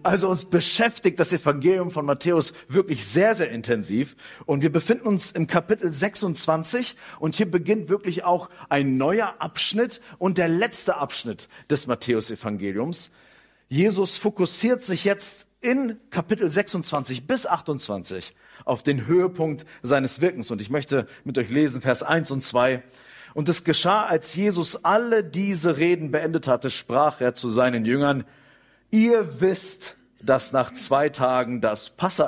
Also uns beschäftigt das Evangelium von Matthäus wirklich sehr, sehr intensiv. Und wir befinden uns im Kapitel 26 und hier beginnt wirklich auch ein neuer Abschnitt und der letzte Abschnitt des Matthäus-Evangeliums. Jesus fokussiert sich jetzt in Kapitel 26 bis 28 auf den Höhepunkt seines Wirkens. Und ich möchte mit euch lesen, Vers 1 und 2. Und es geschah, als Jesus alle diese Reden beendet hatte, sprach er zu seinen Jüngern: Ihr wisst, dass nach 2 Tagen das